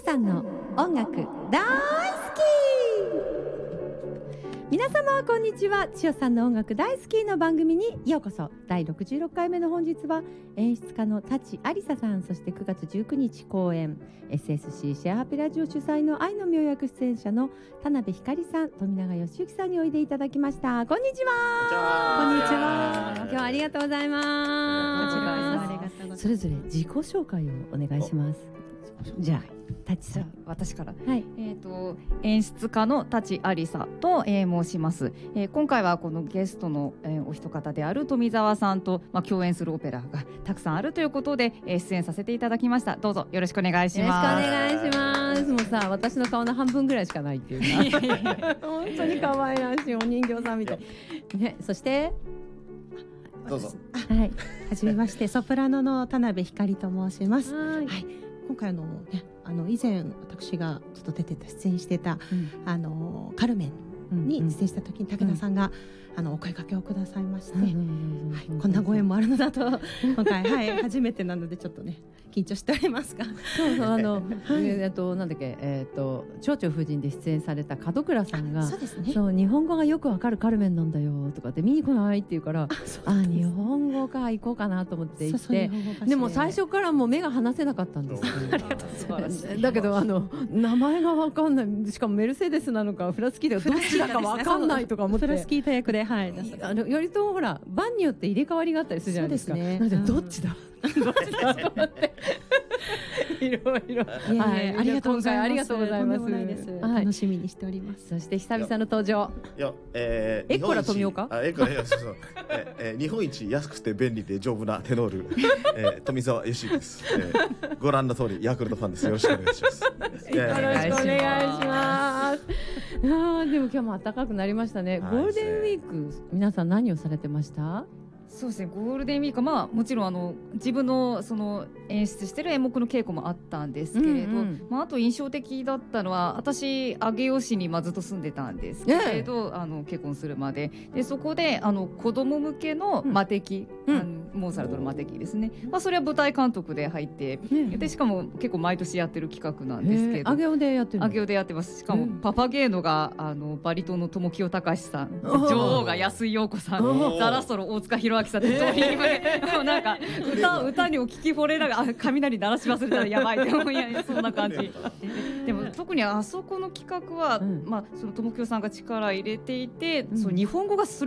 さんの音楽大好き。皆様こんにちは。千代さんの音楽大好きの番組にようこそ。第66回目の本日は演出家の舘ありささん、そして9月19日公演 SSC シェアハピラジオ主催の愛の妙薬出演者の田辺ひかりさん、富永義行さんにおいでいただきました。こんにちは。こんにちは。今日はありがとうございます。それぞれ自己紹介をお願いします。じゃあ舘さん、 私から、 はい、 演出家の舘ありさと、申します。今回はこのゲストの、お一方である富澤さんと、共演するオペラがたくさんあるということで、出演させていただきました。どうぞよろしくお願いします。 よろしくお願いします。もうさ、私の顔の半分ぐらいしかないっていうか本当に可愛らしいお人形さんみたい、ね、そしてどうぞ。 はい、はじめましてソプラノの田辺ひかりと申します。はい、今回以前私がちょっと出演してた、カルメンに出演した時に武田さんが、お声掛けをくださいまして、こんなご縁もあるのだと今回、初めてなのでちょっとね緊張しておりますが、 そうそうなんだっけ、蝶々夫人で出演された門倉さんが、 そうですね、 そう日本語がよくわかるカルメンなんだよとかって見に来ないって言うから、日本語か行こうかなと思って行って、でも最初からもう目が離せなかったんですよ。だけど名前がわかんない、しかもメルセデスなのかフラスキーだかどっちだかわかんないとか思って、 フラスキータ役で、 よりともほら番によって入れ替わりがあったりするじゃないですか。どっちだどっちだと思っていろいろ、 ありがとうございます。 ありがとうございます。 楽しみにしております。 そして久々の登場、 エッコラ富岡、 日本一安くて便利で丈夫なテノール、富澤義行です。ご覧の通りヤクルトファンです。よろしくお願いします。 よろしくお願いします。でも今日も暖かくなりましたね。ゴールデンウィーク皆さん何をされてました？ そうですね、ゴールデンウィークは、もちろん自分のその演出してる演目の稽古もあったんですけれど、あと印象的だったのは、私上尾市にずっと住んでたんですけれど、結婚するまでそこで子供向けの魔笛、モーツァルトの魔笛ですね、それは舞台監督で入って、でしかも結構毎年やってる企画なんですけど、 上尾でやってるの？ 上尾でやってます。しかもパパゲーノがバリトンの友清隆さん、女王が安井陽子さん、ザラストロ大塚弘明さんってなんか歌にお聞き惚れながら雷鳴らし忘れたらやばいって思いそんな感じでも特にあそこの企画は、その友清さんが力入れていて、日本語が